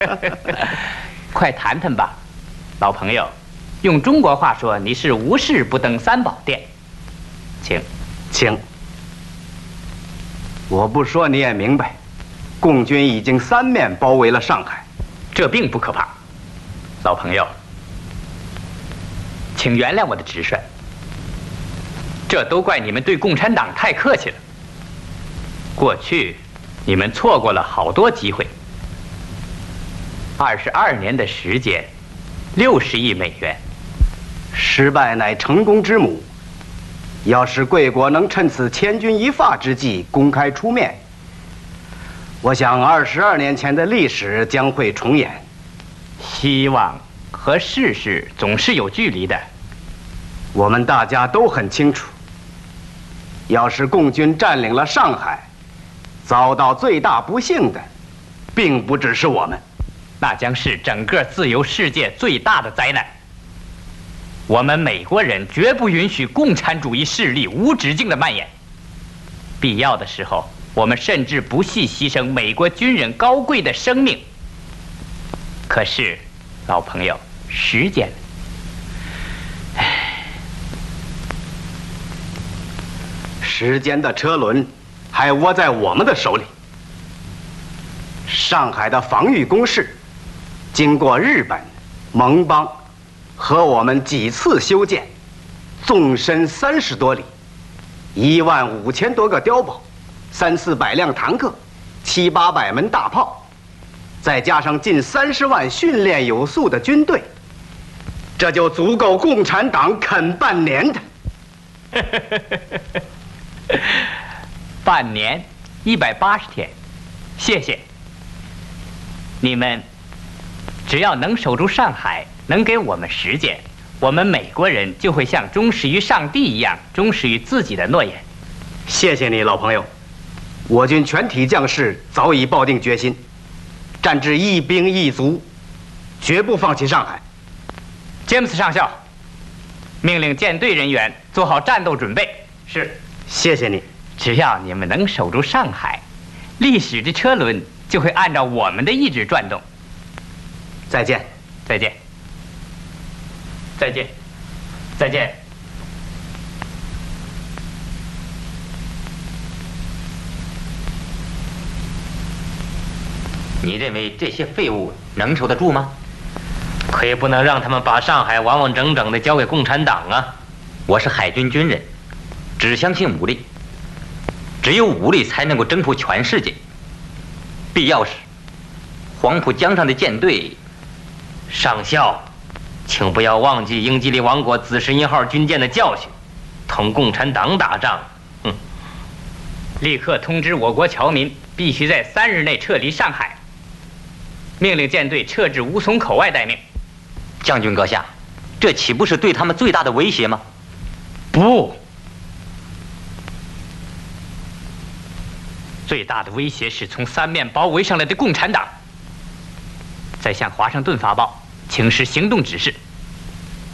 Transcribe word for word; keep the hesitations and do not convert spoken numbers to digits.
快谈谈吧，老朋友。用中国话说，你是无事不登三宝殿。请， 请。我不说你也明白，共军已经三面包围了上海。 这并不可怕，老朋友，请原谅我的直率。这都怪你们对共产党太客气了。过去，你们错过了好多机会。二十二年的时间，六十亿美元， 失败乃成功之母。要是贵国能趁此千钧一发之际公开出面，我想二十二年前的历史将会重演。 希望和事实总是有距离的， 我们大家都很清楚。要是共军占领了上海，遭到最大不幸的，并不只是我们， 那将是整个自由世界最大的灾难。我们美国人绝不允许共产主义势力无止境的蔓延。必要的时候，我们甚至不惜牺牲美国军人高贵的生命。可是，老朋友，时间，唉， 时间的车轮还握在我们的手里。上海的防御工事，经过日本、盟邦和我们几次修建，纵深三十多里，一万五千多个碉堡，三四百辆坦克，七八百门大炮，再加上近三十万训练有素的军队，这就足够共产党啃半年的。 半年，一百八十天，谢谢。你们只要能守住上海，能给我们时间，我们美国人就会像忠实于上帝一样，忠实于自己的诺言。 谢谢你，老朋友。我军全体将士早已抱定决心，战至一兵一卒，绝不放弃上海。 詹姆斯上校，命令舰队人员做好战斗准备。是。 谢谢你。 只要你们能守住上海，历史的车轮就会按照我们的意志转动。 再见。 再见。再见。再见。 你认为这些废物能守得住吗？ 可也不能让他们把上海完完整整的交给共产党啊！ 我是海军军人，只相信武力，只有武力才能够征服全世界。必要时，黄浦江上的舰队， 上校，请不要忘记英吉利王国紫石英号军舰的教训，同共产党打仗，哼！ 立刻通知我国侨民，必须在三日内撤离上海。命令舰队撤至吴淞口外待命。 将军阁下，这岂不是对他们最大的威胁吗？ 不，最大的威胁是从三面包围上来的共产党。再向华盛顿发报，请示行动指示。